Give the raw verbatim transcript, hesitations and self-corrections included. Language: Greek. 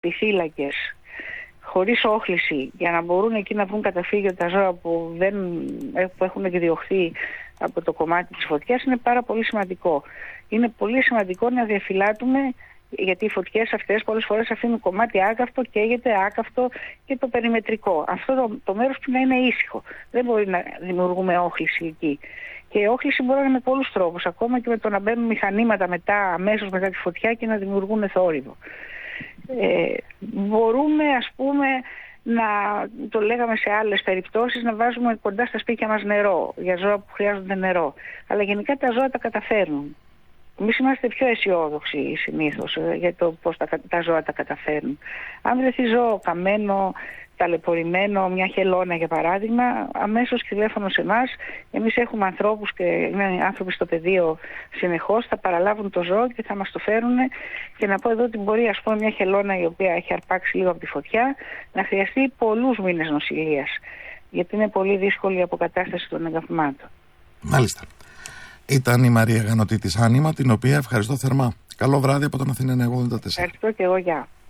επιφύλακες, χωρίς όχληση, για να μπορούν εκεί να βρουν καταφύγιο τα ζώα που, δεν, που έχουν εκδιωχθεί από το κομμάτι της φωτιάς, είναι πάρα πολύ σημαντικό. Είναι πολύ σημαντικό να διαφυλάτουμε, γιατί οι φωτιές αυτές πολλές φορές αφήνουν κομμάτι άκαυτο, καίγεται άκαυτο και το περιμετρικό. Αυτό το, το μέρος που να είναι ήσυχο. Δεν μπορεί να δημιουργούμε όχληση εκεί. Και η όχληση μπορεί να είναι με πολλούς τρόπους, ακόμα και με το να μπαίνουν μηχανήματα μετά, αμέσως μετά τη φωτιά και να δημιουργούν θόρυβο. Ε, μπορούμε, ας πούμε, να το λέγαμε σε άλλες περιπτώσεις, να βάζουμε κοντά στα σπίτια μας νερό, για ζώα που χρειάζονται νερό. Αλλά γενικά τα ζώα τα καταφέρνουν. Εμείς είμαστε πιο αισιόδοξοι συνήθως για το πώς τα, τα ζώα τα καταφέρνουν. Αν βρεθεί ζώο καμένο, ταλαιπωρημένο, μια χελώνα για παράδειγμα, αμέσως τηλέφωνο σε εμάς. Εμείς έχουμε ανθρώπους και είναι άνθρωποι στο πεδίο συνεχώς, θα παραλάβουν το ζώο και θα μας το φέρουν. Και να πω εδώ ότι μπορεί, ας πούμε, μια χελώνα η οποία έχει αρπάξει λίγο από τη φωτιά να χρειαστεί πολλούς μήνες νοσηλείας, γιατί είναι πολύ δύσκολη η αποκατάσταση των εγκαυμάτων. Μάλιστα. Ήταν η Μαρία Γανωτή της Άνιμα, την οποία ευχαριστώ θερμά. Καλό βράδυ από τον Αθήνα ογδόντα τέσσερα. Ευχαριστώ και εγώ, γεια.